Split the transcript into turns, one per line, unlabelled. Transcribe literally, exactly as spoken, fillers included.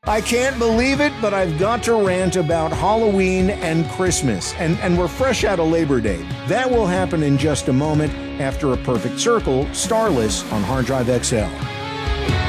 I can't believe it, but I've got to rant about Halloween and Christmas, and, and we're fresh out of Labor Day. That will happen in just a moment after A Perfect Circle, Starless on Hard Drive X L.